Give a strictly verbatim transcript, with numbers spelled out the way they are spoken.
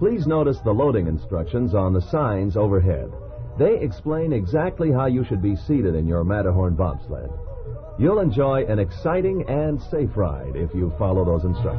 Please notice the loading instructions on the signs overhead. They explain exactly how you should be seated in your Matterhorn bobsled. You'll enjoy an exciting and safe ride if you follow those instructions.